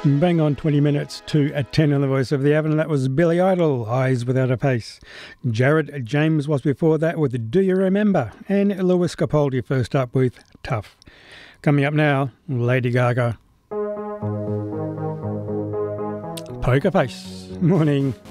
Bang on 20 minutes to 10 on the Voice of the Avon. That was Billy Idol, Eyes Without a Face. Jared James was before that with Do You Remember? And Lewis Capaldi first up with Tough. Coming up now, Lady Gaga. Poker Face. Morning.